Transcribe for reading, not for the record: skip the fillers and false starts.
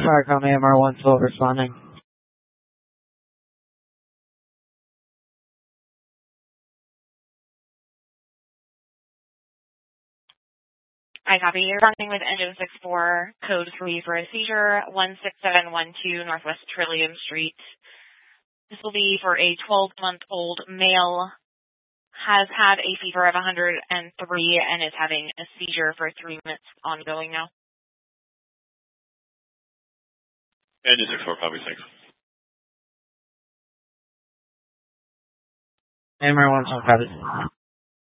Firecom AMR1 12 responding. I copy. You're responding with engine 64, code 3 for a seizure, 16712 Northwest Trillium Street. This will be for a 12-month-old male. Has had a fever of 103 and is having a seizure for 3 minutes ongoing now. Engine 64, copy, thanks. AMR1 12 copy.